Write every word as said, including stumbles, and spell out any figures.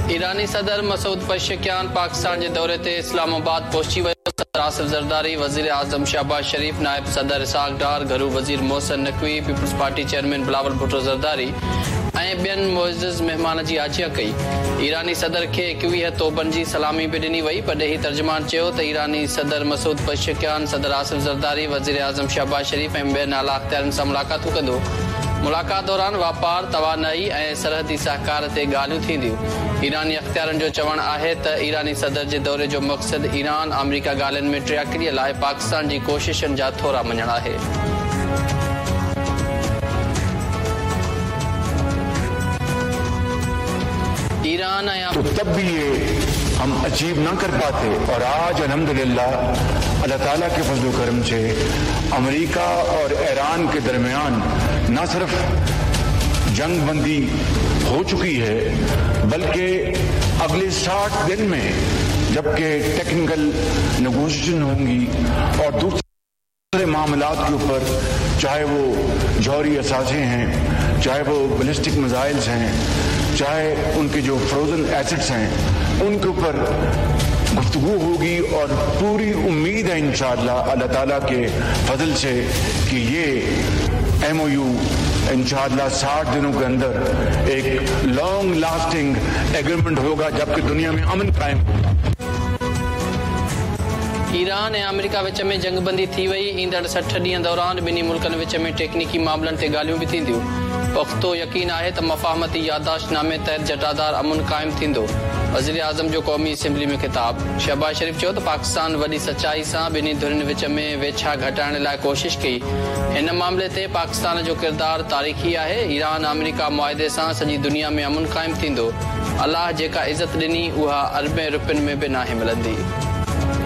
ईरानी सदर मसूद पशकियान पाकिस्तान के दौरे ते इस्लामाबाद पहुंची वियो। सदर आसिफ जरदारी, वजीर आजम शहबाज शरीफ, नायब सदर इसहाक डार, घरू वजीर Mohsin Naqvi, peoples party chairman Bilawal Bhutto Zardari ऐं ॿियनि मुअज़्ज़िज़ मेहमान जी आजिया कई। ईरानी सदर खे एकवीह तोबनि जी सलामी भी ॾिनी वई। पडेही तर्जुमान चयो त ईरानी सदर मसूद पशकियान सदर आसिफ जरदारी, वजीर आजम शहबाज शरीफ ऐं ॿियनि आला अख्तियारनि सां मुलाक़ातूं कंदो। मुलाक़ात दौरान वापार, तवानाई ऐं सरहदी सहकार ते ॻाल्हियूं थींदियूं। ईरानी अख्तियारनि जो चवणु आहे त ईरानी सदर जे दौरे जो मक़सदु ईरान अमरीका ॻाल्हियुनि में टियाकिरीअ लाइ पाकिस्तान जी कोशिशुनि जा थोरा मञणु आहे। ईरान तो तब भी ये हम अचीव ना कर पाते, और आज अल्हम्दुलिल्लाह अल्लाह ताला के फजल करम से अमेरिका और ईरान के दरमियान न सिर्फ जंग बंदी हो चुकी है, बल्कि अगले साठ दिन में जबकि टेक्निकल नेगोशिएशन होंगी और दूसरे मामलात के ऊपर, चाहे वो जौहरी असासे हैं, चाहे वो बैलिस्टिक मिसाइल्स हैं, चाहे उनके जो फ्रोजन एसेट्स हैं, उनके ऊपर गुफ्तगू होगी। और पूरी उम्मीद है इंशाअल्लाह अल्लाह ताला के फजल से कि ये एम ओ यू इंशाअल्लाह साठ दिनों के अंदर एक लॉन्ग लास्टिंग एग्रीमेंट होगा, जबकि दुनिया में अमन कायम होगा। ईरान ऐं अमेरिका विच में जंगबंदी थी वई। ईंदड़ सठ ॾींहं दौरान ॿिन्ही मुल्कनि विच में टेक्निकी मामलनि ते ॻाल्हियूं बि थींदियूं। पुख्तो यकीन आहे त मफ़ाहमती यादाश्तनामे तहत जटादार अमुन क़ाइम थींदो। वज़ीर आज़म जो क़ौमी असेंबली में ख़िताब। शहबाज शरीफ चयो त पाकिस्तान वॾी सचाई सां ॿिन्ही धुरियुनि विच में वेछा घटाइण लाइ कोशिश कई। हिन मामले ते पाकिस्तान जो किरदारु तारीख़ी आहे। ईरान अमेरिका मुआहिदे सां सॼी दुनिया में अमुन क़ाइम थींदो। अलाह जेका इज़त ॾिनी उहा अरबें रुपयनि में बि नाहे मिलंदी।